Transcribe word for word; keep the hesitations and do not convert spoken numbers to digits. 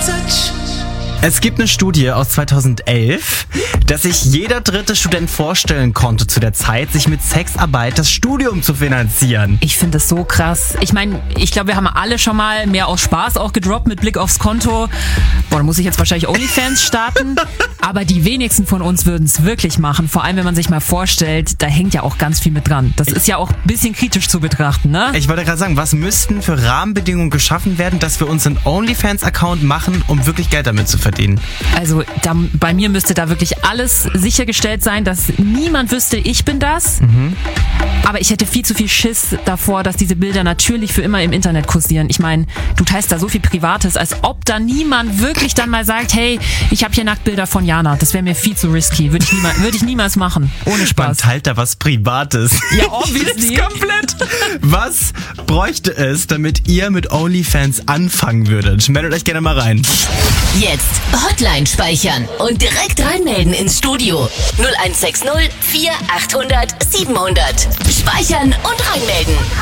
Message. Es gibt eine Studie aus zweitausendelf, dass sich jeder dritte Student vorstellen konnte zu der Zeit, sich mit Sexarbeit das Studium zu finanzieren. Ich finde das so krass. Ich meine, ich glaube, wir haben alle schon mal mehr aus Spaß auch gedroppt mit Blick aufs Konto. Boah, da muss ich jetzt wahrscheinlich OnlyFans starten. Aber die wenigsten von uns würden es wirklich machen. Vor allem, wenn man sich mal vorstellt, da hängt ja auch ganz viel mit dran. Das ist ja auch ein bisschen kritisch zu betrachten, ne? Ich wollte gerade sagen, was müssten für Rahmenbedingungen geschaffen werden, dass wir uns einen OnlyFans-Account machen, um wirklich Geld damit zu verdienen? Also da, bei mir müsste da wirklich alles sichergestellt sein, dass niemand wüsste, ich bin das. Mhm. Aber ich hätte viel zu viel Schiss davor, dass diese Bilder natürlich für immer im Internet kursieren. Ich meine, du teilst da so viel Privates, als ob da niemand wirklich dann mal sagt, hey, ich habe hier Nacktbilder von Jana. Das wäre mir viel zu risky. Würde ich, niema, würd ich niemals machen. Ohne Spaß. Man teilt da was Privates. Ja, obviously. Komplett. Was bräuchte es, damit ihr mit OnlyFans anfangen würdet? Meldet euch gerne mal rein. Jetzt Hotline speichern und direkt reinmelden ins Studio. null eins sechs null vier achthundert siebenhundert. Speichern und reinmelden.